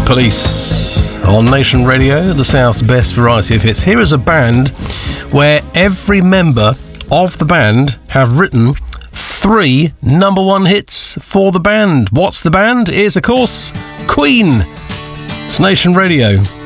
Police on Nation Radio, the South's best variety of hits. Here is a band where every member of the band have written 3 number 1 hits for the band. What's the band? Is, of course, Queen. It's Nation Radio.